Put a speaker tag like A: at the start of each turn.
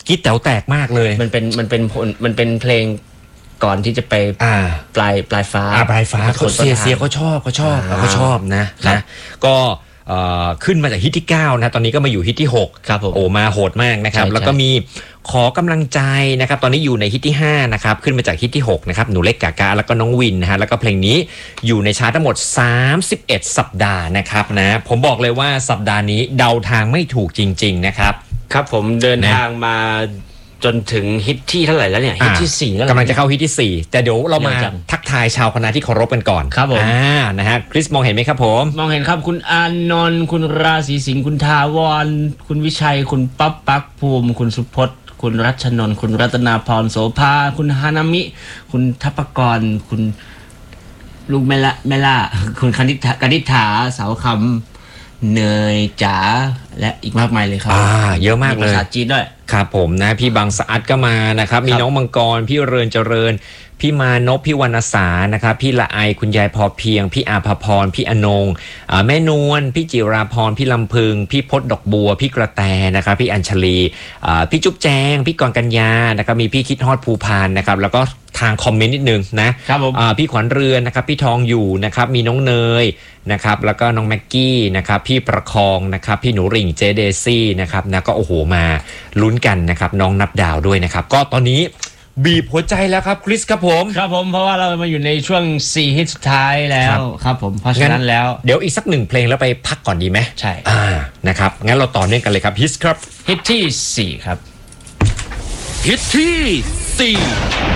A: กิ๊ดแต๋วแตกมากเลย
B: มันเป็นเพลงก่อนที่จะไปปลายฟ้า
A: ปลายฟ้าเสียเขาชอบนะก็ขึ้นมาจากฮิตที่9นะตอนนี้ก็มาอยู่ฮิตที่6
B: ครับผม
A: โอ้มาโหดมากนะครับแล้วก็มีขอกำลังใจนะครับตอนนี้อยู่ในฮิตที่5นะครับขึ้นมาจากฮิตที่6นะครับหนูเล็กกากาแล้วก็น้องวินนะฮะแล้วก็เพลงนี้อยู่ในชาร์ตทั้งหมด31สัปดาห์นะครับนะผมบอกเลยว่าสัปดาห์นี้เดาทางไม่ถูกจริงๆนะครับ
B: ครับผมเดินทางมาจนถึงฮิตที่เท่าไหร่แล้วเนี่ยฮิตที่4แล้ว
A: กำลังจะเข้าฮิตที่4แต่เดี๋ยวเรามาทักทายชาวคณะที่เคารพกันก่อน
B: ครับผม
A: นะฮะคริสมองเห็นไหมครับผม
B: มองเห็นครับคุณอานนท์คุณราศีสิงห์คุณทาวรคุณวิชัยคุณปั๊บปักภูมิคุณสุพจน์คุณรัชนนท์คุณรัตนาพรโสภาคุณฮานามิคุณทัพกรคุณลูกแม่ล่าคุณคณิษฐาเสาคำเนยจ๋าและอีกมากมายเลยครับ
A: เยอะมากเลย
B: ภาษาจีนด้วย
A: ครับผมนะพี่บางสะอัดก็มานะครับมีน้องมังกรพี่เริญเจริญพี่มานพพี่วรรณสานะครับพี่ละไอคุณยายพอเพียงพี่อาภพรพี่อนงแม่นวลพี่จิราพรพี่ลำพึงพี่พศดอกบัวพี่กระแตนะครับพี่อัญชลีพี่จุ๊บแจงพี่กรกัญญานะครับมีพี่คิดฮอดภูพานนะครับแล้วก็ทางคอมเมนต์นิดนึงนะครับพี่ขวัญเรือนนะครับพี่ทองอยู่นะครับมีน้องเนยนะครับแล้วก็น้องแม็กกี้นะครับพี่ประคองนะครับพี่หนูริ่งเจเดซี่นะครับนะก็โอ้โหมาลุ้นกันนะครับน้องนับดาวด้วยนะครับก็ตอนนี้บีบหัวใจแล้วครับคริสครับผม
B: เพราะว่าเรามาอยู่ในช่วง4ฮิตสุดท้ายแล้วครับผมเพราะฉะนั้นแล้ว
A: เดี๋ยวอีกสัก1เพลงแล้วไปพักก่อนดีไหม
B: ใช่
A: นะครับงั้นเราต่อเนื่องกันเลยครับฮิตครับ
B: ฮิตที่4ครับ
A: ฮิตที่4